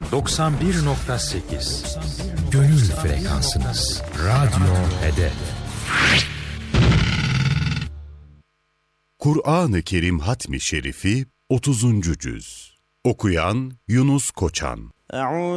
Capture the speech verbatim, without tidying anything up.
doksan bir nokta sekiz Gönül frekansınız. Radyo Hedef. Kur'an-ı Kerim Hatmi Şerifi otuzuncu cüz. Okuyan Yunus Koçan.